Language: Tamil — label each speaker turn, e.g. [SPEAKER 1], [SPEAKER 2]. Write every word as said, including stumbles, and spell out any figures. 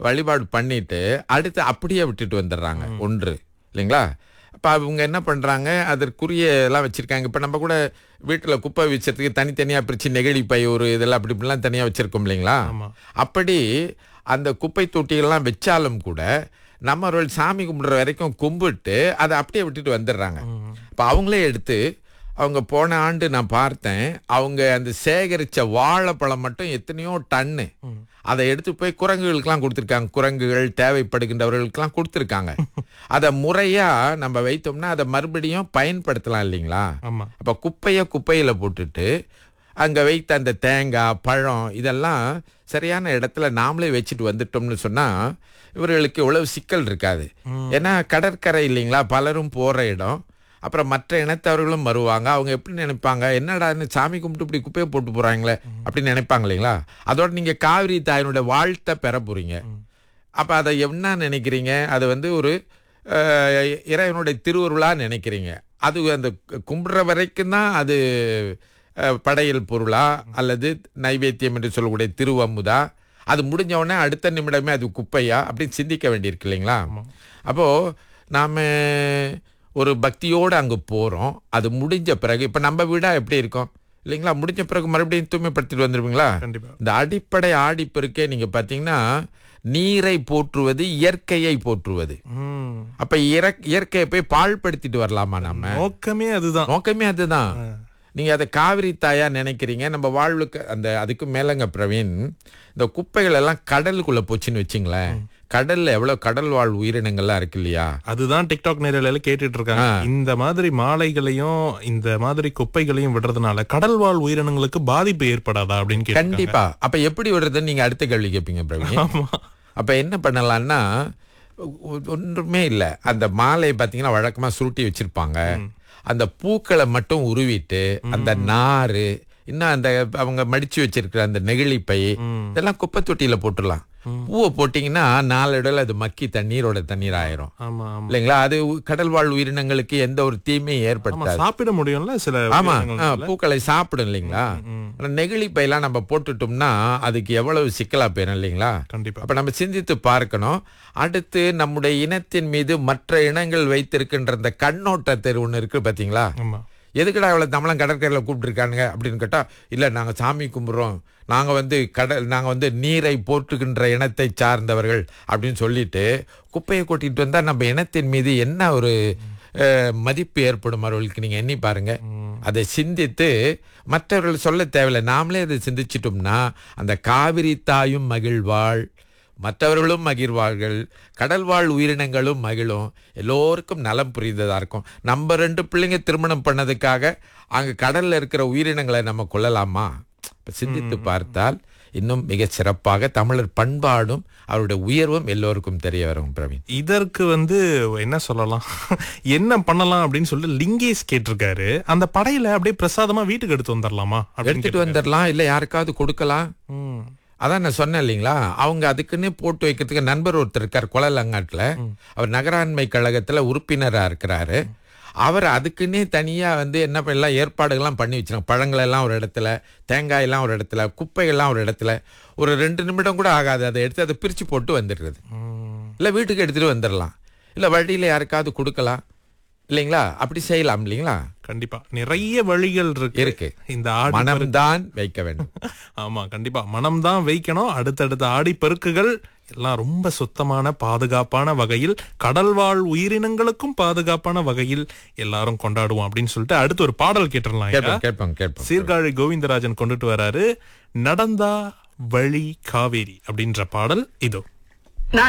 [SPEAKER 1] வழிபாடு பண்ணிட்டு அடுத்து அப்படியே விட்டுட்டு வந்துடுறாங்க ஒன்று இல்லைங்களா. அப்போ அவங்க என்ன பண்ணுறாங்க, அதற்குரிய எல்லாம் வச்சுருக்காங்க. இப்போ நம்ம கூட வீட்டில் குப்பை வச்சதுக்கு தனித்தனியாக பிரித்து நெகிழி பை ஒரு இதெல்லாம் அப்படி இப்படிலாம் தனியாக வச்சுருக்கோம் இல்லைங்களா. அப்படி அந்த குப்பை தொட்டிகள்லாம் வச்சாலும் கூட நம்ம அவர்கள் சாமி கும்பிட்ற வரைக்கும் கும்பிட்டு அதை அப்படியே விட்டுட்டு வந்துடுறாங்க. இப்போ அவங்களே எடுத்து அவங்க போன ஆண்டு நான் பார்த்தேன், அவங்க அந்த சேகரித்த வாழைப்பழம் மட்டும் எத்தனையோ டன்னு அதை எடுத்து போய் குரங்குகளுக்கெல்லாம் கொடுத்துருக்காங்க. குரங்குகள் தேவைப்படுகின்றவர்களுக்கெல்லாம் கொடுத்துருக்காங்க. அதை முறையாக நம்ம வைத்தோம்னா அதை மறுபடியும் பயன்படுத்தலாம் இல்லைங்களா. அப்போ குப்பையை குப்பையில் போட்டுட்டு அங்கே வைத்த அந்த தேங்காய் பழம் இதெல்லாம் சரியான இடத்துல நாமளே வச்சுட்டு வந்துட்டோம்னு சொன்னால் இவர்களுக்கு இவ்வளவு சிக்கல் இருக்காது. ஏன்னா கடற்கரை இல்லைங்களா, பலரும் போகிற இடம். அப்புறம் மற்ற இனத்தவர்களும் வருவாங்க. அவங்க எப்படி நினைப்பாங்க, என்னடான்னு சாமி கும்பிட்டு இப்படி குப்பையை போட்டு போகிறாங்களே அப்படின்னு நினைப்பாங்க இல்லைங்களா. அதோட நீங்கள் காவிரி தாயினுடைய வாழ்த்தை பெற போகிறீங்க. அப்போ அதை என்ன நினைக்கிறீங்க, அது வந்து ஒரு இறைவனுடைய திருவருளாக நினைக்கிறீங்க. அது அந்த கும்பிட்ற வரைக்கும் தான் அது படையல் பொருளா அல்லது நைவேத்தியம் என்று சொல்லக்கூடிய திருவமுதா, அது முடிஞ்ச உடனே அடுத்த நிமிடமே அது குப்பையா அப்படின்னு சிந்திக்க வேண்டியிருக்கு இல்லைங்களா. அப்போது நாம் ஒரு பக்தியோடு அங்கே போகிறோம். அது முடிஞ்ச பிறகு இப்போ நம்ம வீடாக எப்படி இருக்கோம் இல்லைங்களா, முடிஞ்ச பிறகு மறுபடியும் தூய்மைப்படுத்திட்டு வந்துருவீங்களா. இந்த அடிப்படை ஆடிப்பெருக்கே நீங்கள் பார்த்தீங்கன்னா நீரை போற்றுவது இயற்கையை போற்றுவது. அப்ப இயற்கையை போய் பாழ்படுத்திட்டு வரலாமா? நம்ம
[SPEAKER 2] நோக்கமே அதுதான்.
[SPEAKER 1] நோக்கமே அதுதான். நீங்க அதை காவிரி தாயா நினைக்கிறீங்க. நம்ம வாழ்வுக்கு அந்த அதுக்கு மேலங்க பிரவீன், இந்த குப்பைகள் எல்லாம் கடலுக்குள்ள போச்சுன்னு வச்சுங்களேன், கடல்ல எவ்வளவு கடல் வாழ் உயிரினங்கள்லாம் இருக்கு இல்லையா.
[SPEAKER 2] அதுதான் டிக்டாக் நேரலையில கேட்டுட்டு இருக்காங்க. இந்த மாதிரி மாலைகளையும் இந்த மாதிரி குப்பைகளையும் விடுறதுனால கடல் வாழ் உயிரினங்களுக்கு பாதிப்பு ஏற்படாதா அப்படின்னு.
[SPEAKER 1] கண்டிப்பா. அப்ப எப்படி விடுறதுன்னு நீங்க அடுத்த கேள்வி கேட்பீங்க பிரவீன். அப்ப என்ன பண்ணலாம்னா, ஒன்றுமே இல்லை, அந்த மாலையை பார்த்தீங்கன்னா வழக்கமா சுருட்டி வச்சிருப்பாங்க. அந்த பூக்களை மட்டும் உருவிட்டு அந்த நாறு இன்னும் அந்த அவங்க மடிச்சு வச்சிருக்கிற அந்த நெகிழி பை இதெல்லாம் குப்பை தொட்டியில போட்டுடலாம். பூவை போட்டீங்கன்னா நாளடைவில் அது மக்கி தண்ணீரோட தண்ணீர் ஆயிரும் இல்லைங்களா. அது கடல் வாழ் உயிரினங்களுக்கு எந்த ஒரு தீமையும் ஏற்படுத்தாது.
[SPEAKER 2] சாப்பிட முடியும்ல சில.
[SPEAKER 1] ஆமா, பூக்களை சாப்பிடும் இல்லைங்களா. நெகிழி பையெல்லாம் நம்ம போட்டுட்டோம்னா அதுக்கு எவ்வளவு சிக்கலா போயிடும் இல்லைங்களா.
[SPEAKER 2] கண்டிப்பா.
[SPEAKER 1] அப்ப நம்ம சிந்தித்து பார்க்கணும். அடுத்து நம்முடைய இனத்தின் மீது மற்ற இனங்கள் வைத்திருக்கின்ற இந்த கண்ணோட்டத்தை ஒண்ணு இருக்கு பாத்தீங்களா. எதுக்குடா இவ்வளவு தமிழன் கடற்கரையில் கூப்பிட்டுருக்கானுங்க அப்படின்னு கேட்டா, இல்லை நாங்கள் சாமி கும்பிட்றோம், நாங்கள் வந்து கடல் நாங்கள் வந்து நீரை போற்றுகின்ற இனத்தை சார்ந்தவர்கள் அப்படின்னு சொல்லிட்டு குப்பையை கொட்டிட்டு வந்தால் நம்ம இனத்தின் மீது என்ன ஒரு மதிப்பு ஏற்படும் அவர்களுக்கு நீங்கள் எண்ணி பாருங்க. அதை சிந்தித்து மற்றவர்கள் சொல்ல தேவையில்லை, நாமளே அதை சிந்திச்சிட்டோம்னா அந்த காவிரி தாயும் மகிழ்வாள், மற்றவர்களும் மகிழ்வார்கள், கடல் வாழ் உயிரினங்களும் மகிழும், எல்லோருக்கும் நலம் புரிந்ததா இருக்கும். நம்ம ரெண்டு பிள்ளைங்க திருமணம் பண்ணதுக்காக அங்க கடல்ல இருக்கிற உயிரினங்களை நம்ம கொள்ளலாமா? சிந்தித்து பார்த்தால் இன்னும் மிக சிறப்பாக தமிழர் பண்பாடும் அவருடைய உயர்வும் எல்லோருக்கும் தெரிய வரும். பிரவீன்,
[SPEAKER 2] இதற்கு வந்து என்ன சொல்லலாம், என்ன பண்ணலாம் அப்படின்னு சொல்லி லிங்கேஷ் கேட்டிருக்காரு. அந்த படையில அப்படியே பிரசாதமா வீட்டுக்கு எடுத்து வந்துடலாமா?
[SPEAKER 1] எடுத்துட்டு வந்துடலாம், இல்ல யாருக்காவது கொடுக்கலாம். அதான் நான் சொன்னேன் இல்லைங்களா, அவங்க அதுக்குன்னு போட்டு வைக்கிறதுக்கு நண்பர் ஒருத்தர் இருக்கார் கொலலங்காட்டில். அவர் நகராண்மை கழகத்தில் உறுப்பினராக இருக்கிறாரு. அவர் அதுக்குன்னே தனியாக வந்து என்ன பண்ணலாம் ஏற்பாடுகள்லாம் பண்ணி வச்சுருங்க. பழங்களெல்லாம் ஒரு இடத்துல, தேங்காயெல்லாம் ஒரு இடத்துல, குப்பைகள்லாம் ஒரு இடத்துல. ஒரு ரெண்டு நிமிடம் கூட ஆகாது, அதை எடுத்து அதை பிரித்து போட்டு வந்துடுறது. இல்லை வீட்டுக்கு எடுத்துகிட்டு வந்துடலாம், இல்லை வழியில் யாருக்காவது கொடுக்கலாம் இல்லைங்களா. அப்படி செய்யலாம் இல்லைங்களா.
[SPEAKER 2] கண்டிப்பா நிறைய வழிகள் இருக்கு
[SPEAKER 1] இருக்கு
[SPEAKER 2] இந்த
[SPEAKER 1] மனம்தான் வைக்க வேண்டும்.
[SPEAKER 2] ஆமா, கண்டிப்பா மனம்தான் வைக்கணும். அடுத்தடுத்த ஆடி பெருக்குகள் எல்லாம் ரொம்ப சுத்தமான பாதுகாப்பான வகையில், கடல் வாழ் உயிரினங்களுக்கும் பாதுகாப்பான வகையில் எல்லாரும் கொண்டாடுவோம் அப்படின்னு சொல்லிட்டு அடுத்து ஒரு பாடல் கேட்டுடலாம். சீர்காழி கோவிந்தராஜன் கொண்டுட்டு வராரு, நடந்தா வழி காவேரி அப்படின்ற பாடல் இதோ.